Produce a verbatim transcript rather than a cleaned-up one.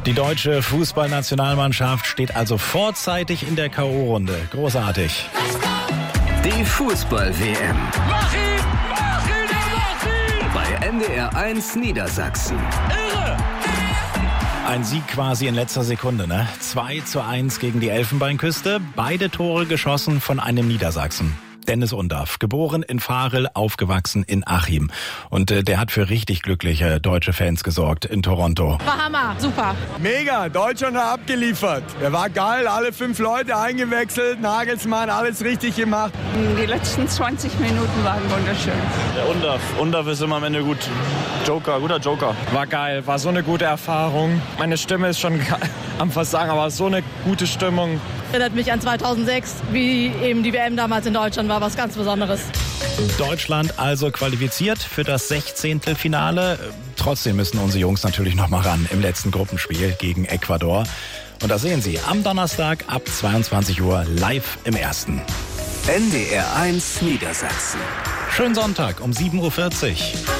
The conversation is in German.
Die deutsche Fußballnationalmannschaft steht also vorzeitig in der K O-Runde. Großartig. Die Fußball-W M. Mach ihn! Mach ihn! Mach ihn! Bei N D R eins Niedersachsen. Irre! Ein Sieg quasi in letzter Sekunde, ne? zwei zu eins gegen die Elfenbeinküste. Beide Tore geschossen von einem Niedersachsen. Dennis Undaff, geboren in Varel, aufgewachsen in Achim. Und äh, der hat für richtig glückliche deutsche Fans gesorgt in Toronto. War Hammer, super. Mega, Deutschland hat abgeliefert. Er war geil, alle fünf Leute eingewechselt, Nagelsmann, alles richtig gemacht. Die letzten zwanzig Minuten waren wunderschön. Der Undaff, Undaff ist immer am Ende gut. Joker, guter Joker. War geil, war so eine gute Erfahrung. Meine Stimme ist schon am Versagen, aber so eine gute Stimmung. Erinnert mich an zweitausendsechs, wie eben die W M damals in Deutschland war, was ganz Besonderes. Deutschland also qualifiziert für das Sechzehntelfinale. Trotzdem müssen unsere Jungs natürlich noch mal ran im letzten Gruppenspiel gegen Ecuador. Und das sehen Sie am Donnerstag ab zweiundzwanzig Uhr live im Ersten. N D R eins Niedersachsen. Schönen Sonntag um sieben Uhr vierzig.